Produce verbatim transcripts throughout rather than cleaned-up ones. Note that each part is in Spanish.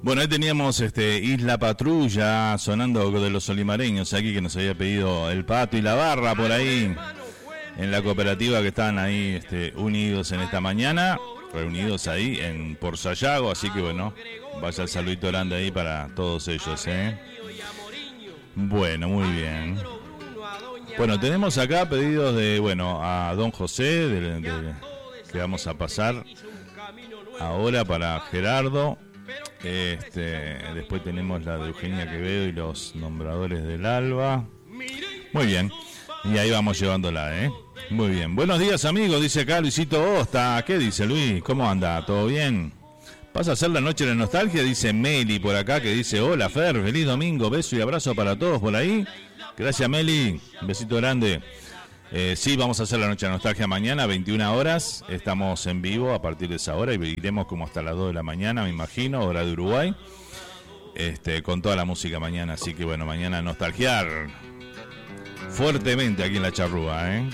Bueno, ahí teníamos este Isla Patrulla sonando de los olimareños aquí que nos había pedido el Pato y la Barra por ahí en la cooperativa que están ahí este, unidos en esta mañana, reunidos ahí en Por Sayago, así que bueno, vaya el saludito grande ahí para todos ellos, ¿eh? Bueno, muy bien. Bueno, tenemos acá pedidos de, bueno, a Don José, de, de, que vamos a pasar ahora para Gerardo. Este, después tenemos la de Eugenia Quevedo y los nombradores del Alba. Muy bien. Y ahí vamos llevándola, ¿eh? Muy bien. Buenos días, amigos, dice acá Luisito Osta. ¿Qué dice Luis? ¿Cómo anda? ¿Todo bien? ¿Pasa a ser la noche de la nostalgia? Dice Meli por acá, que dice, hola Fer, feliz domingo, beso y abrazo para todos por ahí. Gracias, Meli. Un besito grande. Eh, sí, vamos a hacer la noche de la nostalgia mañana, veintiuna horas. Estamos en vivo a partir de esa hora y iremos como hasta las dos de la mañana, me imagino, hora de Uruguay. Este, con toda la música mañana. Así que bueno, mañana nostalgiar fuertemente aquí en la charrúa, ¿eh?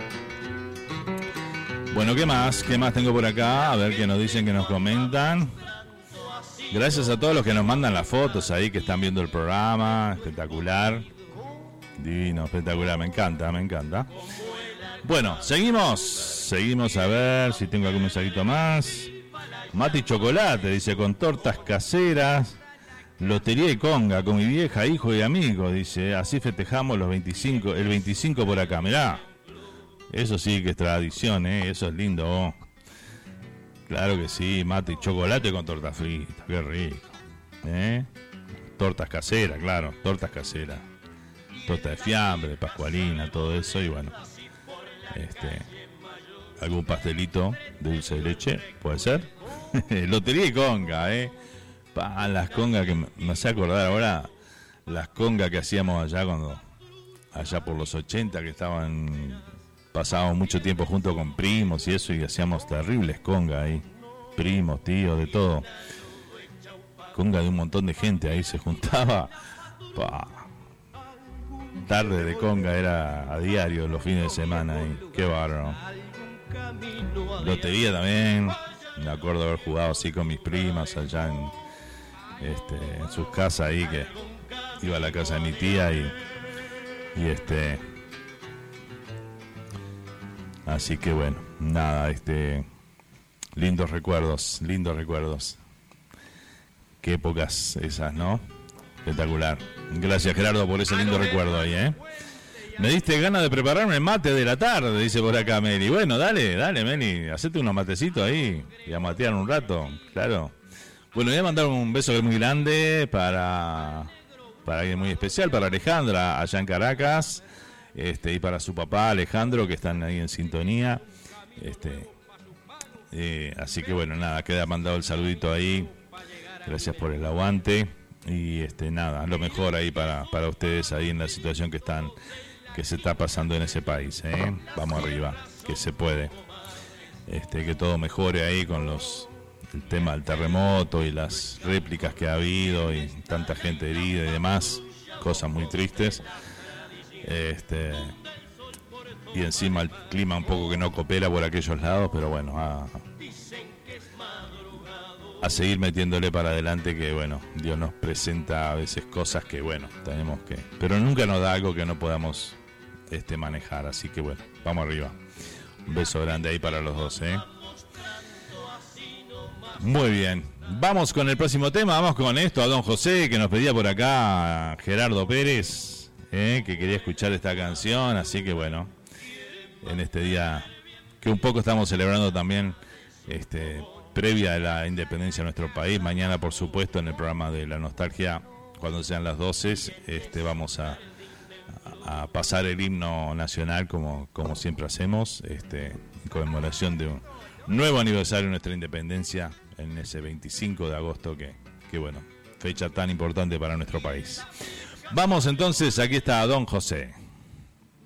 Bueno, ¿qué más? ¿Qué más tengo por acá? A ver qué nos dicen, que nos comentan. Gracias a todos los que nos mandan las fotos ahí, que están viendo el programa. Espectacular. Divino, espectacular. Me encanta, me encanta. Bueno, seguimos. Seguimos a ver si tengo algún mensajito más. Mate y chocolate, dice, con tortas caseras. Lotería y conga con mi vieja, hijo y amigo, dice. Así festejamos los veinticinco, el veinticinco por acá. Mirá. Eso sí que es tradición, ¿eh? Eso es lindo. Oh. Claro que sí, mate y chocolate con torta frita, qué rico. ¿Eh? Tortas caseras, claro, tortas caseras. Torta de fiambre, pascualina, todo eso. Y bueno, este, algún pastelito de dulce de leche, puede ser. Lotería y conga, ¿eh? Pa, las congas que me, me hace acordar ahora, las congas que hacíamos allá cuando, allá por los ochenta, que estaban... Pasábamos mucho tiempo junto con primos y eso, y hacíamos terribles congas ahí. Primos, tíos, de todo. Conga de un montón de gente ahí se juntaba. Pa. Tarde de conga era a diario los fines de semana ahí. Qué bárbaro. Lotería también. Me acuerdo de haber jugado así con mis primas allá en, este, en sus casas ahí, que iba a la casa de mi tía y, y este... Así que bueno, nada, este, lindos recuerdos, lindos recuerdos. Qué épocas esas, ¿no? Espectacular. Gracias, Gerardo, por ese lindo recuerdo ahí, ¿eh? Me diste ganas de prepararme el mate de la tarde, dice por acá Meli. Bueno, dale, dale, Meli, hacete unos matecitos ahí y a matear un rato, claro. Bueno, voy a mandar un beso muy grande para, para alguien muy especial, para Alejandra, allá en Caracas. Este, y para su papá Alejandro, que están ahí en sintonía. Este, eh, así que bueno, nada, queda mandado el saludito ahí. Gracias por el aguante. Y este, nada, lo mejor ahí para, para ustedes ahí en la situación que están, que se está pasando en ese país, ¿eh? Vamos arriba, que se puede. Este, que todo mejore ahí con los el tema del terremoto y las réplicas que ha habido y tanta gente herida y demás, cosas muy tristes. Este, y encima el clima un poco que no coopera por aquellos lados, pero bueno, a, a seguir metiéndole para adelante, que bueno, Dios nos presenta a veces cosas que bueno, tenemos que, pero nunca nos da algo que no podamos este, manejar, así que bueno, vamos arriba. Un beso grande ahí para los dos, ¿eh? Muy bien, vamos con el próximo tema, vamos con esto, a Don José, que nos pedía por acá Gerardo Pérez. Eh, que quería escuchar esta canción, así que bueno, en este día que un poco estamos celebrando también este, previa a la independencia de nuestro país, mañana por supuesto en el programa de la nostalgia, cuando sean las doce, este, vamos a, a pasar el himno nacional como, como siempre hacemos, este, en conmemoración de un nuevo aniversario de nuestra independencia en ese veinticinco de agosto, que, que bueno, fecha tan importante para nuestro país. Vamos entonces, aquí está Don José.